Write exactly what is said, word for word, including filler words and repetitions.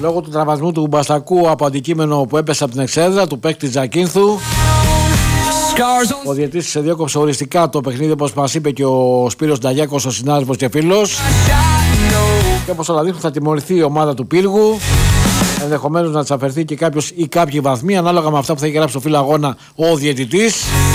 Λόγω του τραυματισμού του Μπαστακού από αντικείμενο που έπεσε από την εξέδρα του παίκτη Τζακίνθου, ο διαιτητής διέκοψε οριστικά το παιχνίδι, όπως μας είπε και ο Σπύρος Νταγιάκος, ο συνάδελφος και φίλος. Και όπως όλα δείχνουν, θα τιμωρηθεί η ομάδα του Πύργου. Ενδεχομένως να της αφαιρθεί και κάποιος ή κάποιοι βαθμοί, ανάλογα με αυτά που θα έχει γράψει το φύλλο αγώνα ο διαιτητής.